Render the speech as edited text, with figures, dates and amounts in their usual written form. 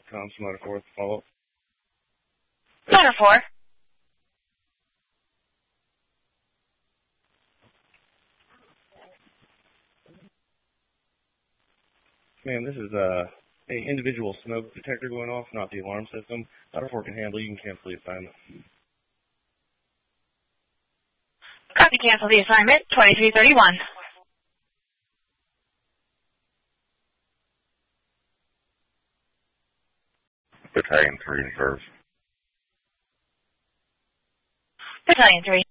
Thompson, Motor 4, follow up. Motor 4. Ma'am, this is a individual smoke detector going off, not the alarm system. Motor 4 can handle. You can cancel the assignment. Copy, cancel the assignment, 2331. Battalion 3 in service. Battalion 3.